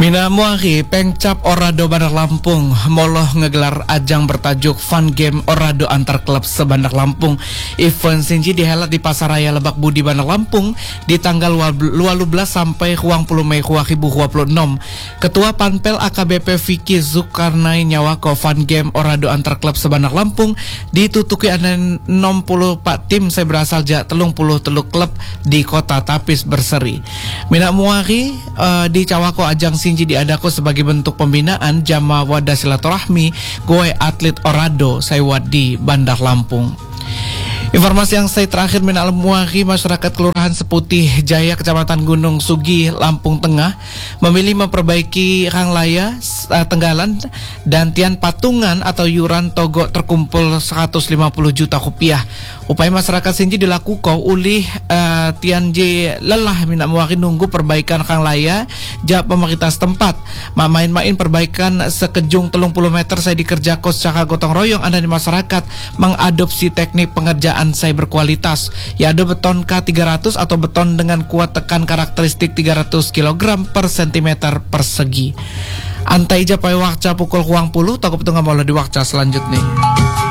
Mina Muari, Pengcap Orado Bandar Lampung moloh ngegelar ajang bertajuk Fun Game Orado antar klub sebandar Lampung. Event sinji dihelat di Pasaraya Lebak Budi Bandar Lampung di tanggal 12 sampai 20 Mei 2026. Ketua Panpel AKBP Vicky Zulkarnain nyawako Fun Game Orado antar klub sebandar Lampung ditutuki ada 64 tim saya berasal jak 30 klub di kota Tapis Berseri. Mina Muari di cawako ajang sinji diadaku sebagai bentuk pembinaan jama wadah silaturahmi goe atlet Orado Saiwad di Bandar Lampung. Informasi yang saya terakhir minal muari, masyarakat Kelurahan Seputih Jaya Kecamatan Gunung Sugi Lampung Tengah memilih memperbaiki Ranglaya Tenggalan dan tian patungan atau yuran togo terkumpul 150 juta rupiah. Upaya masyarakat sinji dilakukan ulih tian je lelah minal muari nunggu perbaikan Ranglaya ja pemerintah setempat. Main-main perbaikan sekejung 30 meter saya dikerjakan secara gotong royong ada di masyarakat mengadopsi teknik pengerjaan saya berkualitas, yaitu beton K300 atau beton dengan kuat tekan karakteristik 300 kg per cm persegi. Antai japai wakca pukul 20 takut tengah mulai di wakca selanjutnya.